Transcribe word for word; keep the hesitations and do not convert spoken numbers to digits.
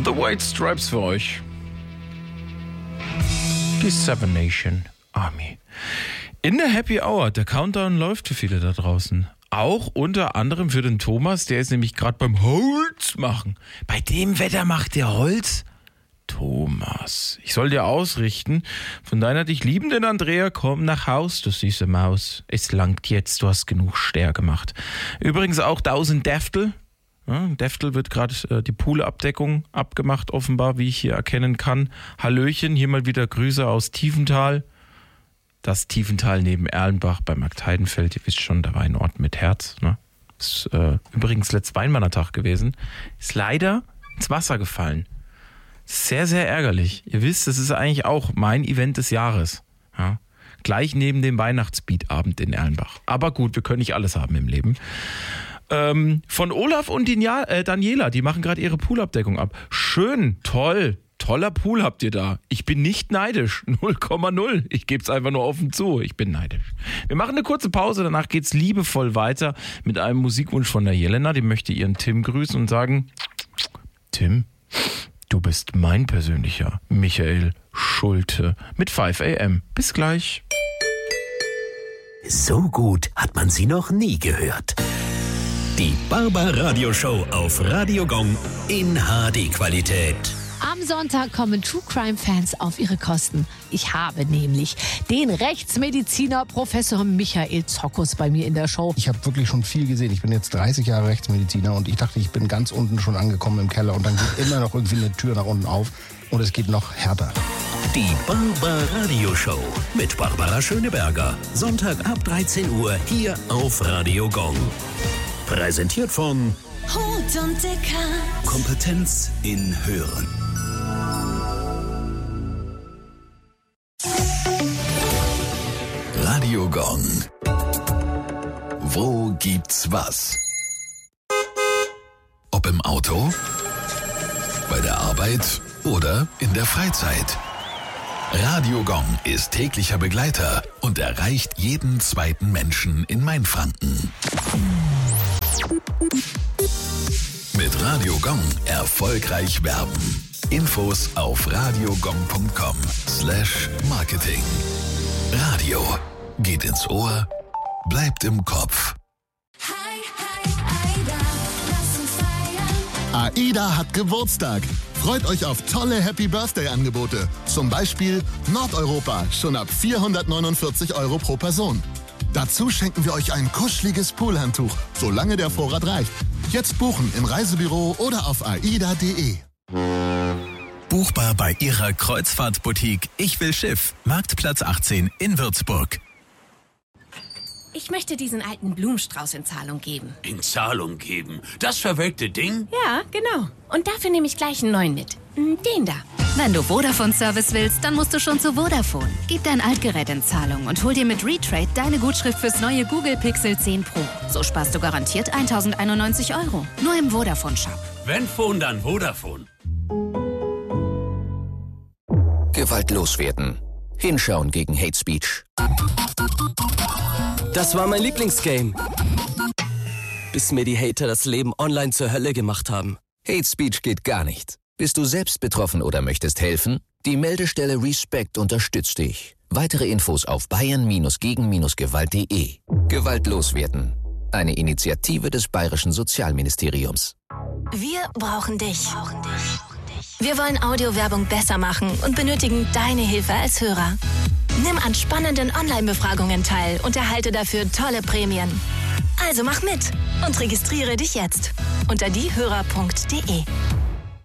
The White Stripes für euch. Die Seven Nation Army. In der Happy Hour, der Countdown läuft für viele da draußen. Auch unter anderem für den Thomas, der ist nämlich gerade beim Holz machen. Bei dem Wetter macht der Holz? Thomas, ich soll dir ausrichten, von deiner dich liebenden Andrea, komm nach Haus, du süße Maus. Es langt jetzt, du hast genug Stär gemacht. Übrigens auch tausend Deftel. Ja, Deftel wird gerade äh, die Poolabdeckung abgemacht, offenbar, wie ich hier erkennen kann. Hallöchen, hier mal wieder Grüße aus Tiefenthal. Das Tiefenthal neben Erlenbach bei Marktheidenfeld, ihr wisst schon, da war ein Ort mit Herz. Ne? Ist äh, übrigens letzter Weinwandertag gewesen. Ist leider ins Wasser gefallen. Sehr, sehr ärgerlich. Ihr wisst, das ist eigentlich auch mein Event des Jahres. Ja? Gleich neben dem Weihnachtsbeatabend in Erlenbach. Aber gut, wir können nicht alles haben im Leben. Ähm, von Olaf und Dinja, äh, Daniela, die machen gerade ihre Poolabdeckung ab. Schön, toll, toller Pool habt ihr da. Ich bin nicht neidisch, null Komma null. Ich gebe es einfach nur offen zu, ich bin neidisch. Wir machen eine kurze Pause, danach geht's liebevoll weiter mit einem Musikwunsch von der Jelena. Die möchte ihren Tim grüßen und sagen, Tim, du bist mein persönlicher Michael Schulte mit fünf A M. Bis gleich. So gut hat man sie noch nie gehört. Die Barbaradio-Show auf Radio Gong in H D-Qualität. Am Sonntag kommen True Crime Fans auf ihre Kosten. Ich habe nämlich den Rechtsmediziner Professor Michael Zockus bei mir in der Show. Ich habe wirklich schon viel gesehen. Ich bin jetzt dreißig Jahre Rechtsmediziner und ich dachte, ich bin ganz unten schon angekommen im Keller und dann geht immer noch irgendwie eine Tür nach unten auf und es geht noch härter. Die Barbaradio-Show mit Barbara Schöneberger. Sonntag ab dreizehn Uhr hier auf Radio Gong. Präsentiert von Hut und Dicker. Kompetenz in Hören. Radio Gong. Wo gibt's was? Ob im Auto, bei der Arbeit oder in der Freizeit. Radio Gong ist täglicher Begleiter und erreicht jeden zweiten Menschen in Mainfranken. Mit Radio Gong erfolgreich werben. Infos auf radiogong punkt com slash marketing. Radio geht ins Ohr, bleibt im Kopf. Hi, hi, Aida, lass uns feiern. AIDA hat Geburtstag. Freut euch auf tolle Happy Birthday Angebote. Zum Beispiel Nordeuropa, schon ab vierhundertneunundvierzig Euro pro Person. Dazu schenken wir euch ein kuscheliges Poolhandtuch, solange der Vorrat reicht. Jetzt buchen im Reisebüro oder auf aida punkt de. Buchbar bei Ihrer Kreuzfahrtboutique Ich will Schiff, Marktplatz achtzehn in Würzburg. Ich möchte diesen alten Blumenstrauß in Zahlung geben. In Zahlung geben? Das verwelkte Ding? Ja, genau. Und dafür nehme ich gleich einen neuen mit. Den da. Wenn du Vodafone-Service willst, dann musst du schon zu Vodafone. Gib dein Altgerät in Zahlung und hol dir mit Retrade deine Gutschrift fürs neue Google Pixel zehn Pro. So sparst du garantiert tausendeinundneunzig Euro. Nur im Vodafone-Shop. Wenn Phone, dann Vodafone. Gewalt loswerden. Hinschauen gegen Hate Speech. Das war mein Lieblingsgame. Bis mir die Hater das Leben online zur Hölle gemacht haben. Hate Speech geht gar nicht. Bist du selbst betroffen oder möchtest helfen? Die Meldestelle Respect unterstützt dich. Weitere Infos auf bayern gegen gewalt punkt de. Gewalt loswerden. Eine Initiative des Bayerischen Sozialministeriums. Wir brauchen dich. Wir wollen Audiowerbung besser machen und benötigen deine Hilfe als Hörer. Nimm an spannenden Online-Befragungen teil und erhalte dafür tolle Prämien. Also mach mit und registriere dich jetzt unter diehörer punkt de.